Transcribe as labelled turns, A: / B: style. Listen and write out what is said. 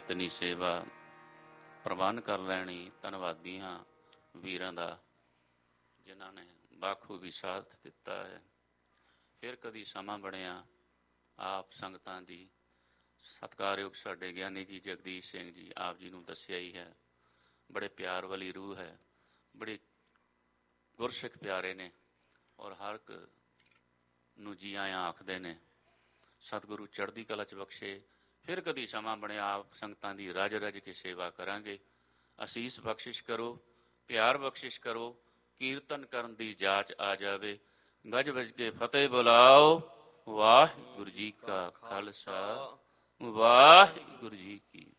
A: ਇਤਨੀ ਸੇਵਾ ਪ੍ਰਵਾਨ ਕਰ ਲੈਣੀ। ਧੰਨਵਾਦੀ ਹਾਂ ਵੀਰਾਂ ਦਾ ਜਿਨ੍ਹਾਂ ਨੇ ਬਾਖੂਬੀ ਸਾਥ ਦਿੱਤਾ ਹੈ। ਫਿਰ ਕਦੀ ਸਮਾਂ ਬਣਿਆ ਆਪ ਸੰਗਤਾਂ ਦੀ ਸਤਿਕਾਰਯੋਗ ਸਾਡੇ ਗਿਆਨੀ ਜੀ ਜਗਦੀਸ਼ ਸਿੰਘ ਜੀ, ਆਪ ਜੀ ਨੂੰ ਦੱਸਿਆ ਹੀ ਹੈ, ਬੜੇ ਪਿਆਰ ਵਾਲੀ ਰੂਹ ਹੈ, ਬੜੇ ਗੁਰਸਿੱਖ ਪਿਆਰੇ ਨੇ ਔਰ ਹਰ ਇੱਕ ਨੂੰ ਜੀ ਆਇਆਂ ਆਖਦੇ ਨੇ। ਸਤਿਗੁਰੂ ਚੜ੍ਹਦੀ ਕਲਾ 'ਚ ਬਖਸ਼ੇ। ਫਿਰ ਕਦੀ ਸਮਾਂ ਬਣਿਆ ਆਪ ਸੰਗਤਾਂ ਦੀ ਰਜ ਰਜ ਕੇ ਸੇਵਾ ਕਰਾਂਗੇ। ਅਸੀਸ ਬਖਸ਼ਿਸ਼ ਕਰੋ, ਪਿਆਰ ਬਖਸ਼ਿਸ਼ ਕਰੋ, ਕੀਰਤਨ ਕਰਨ ਦੀ ਜਾਚ ਆ ਜਾਵੇ। ਗੱਜ ਵੱਜ ਕੇ ਫਤਿਹ ਬੁਲਾਓ। ਵਾਹਿਗੁਰੂ ਜੀ ਕਾ ਖਾਲਸਾ, ਵਾਹਿਗੁਰੂ ਜੀ ਕੀ